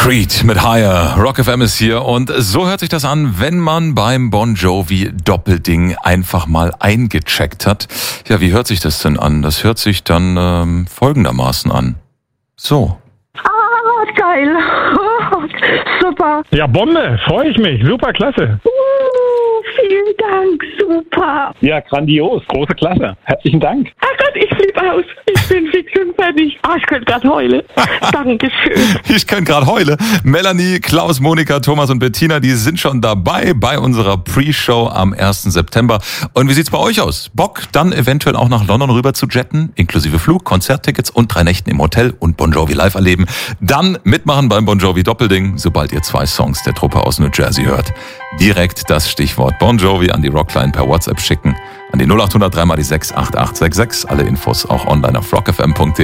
Creed mit Higher. Rock FM ist hier und so hört sich das an, wenn man beim Bon Jovi Doppelding einfach mal eingecheckt hat. Ja, wie hört sich das denn an? Das hört sich dann folgendermaßen an. So. Ah, geil. Super. Ja, Bombe. Freue ich mich. Super, klasse. Vielen Dank. Super. Ja, grandios. Große Klasse. Herzlichen Dank. Ach Gott, ich flippe aus. Ich bin fix und fertig. Ah, ich könnte gerade heulen. Dankeschön. Ich könnte gerade heulen. Melanie, Klaus, Monika, Thomas und Bettina, die sind schon dabei bei unserer Pre-Show am 1. September. Und wie sieht's bei euch aus? Bock, dann eventuell auch nach London rüber zu jetten, inklusive Flug, Konzerttickets und 3 Nächten im Hotel und Bon Jovi live erleben. Dann mitmachen beim Bon Jovi Doppelding, sobald ihr 2 Songs der Truppe aus New Jersey hört. Direkt das Stichwort Bon Jovi an die Rockline per WhatsApp schicken. An die 0800 3 mal die 6 8866. Alle Infos auch online auf rockfm.de.